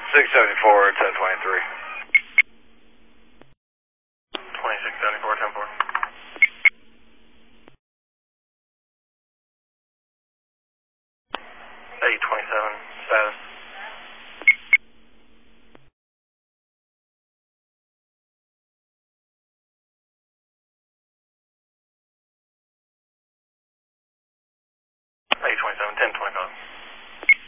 674, 1023. 2674, 104. 827, status. Eight 27, 1025.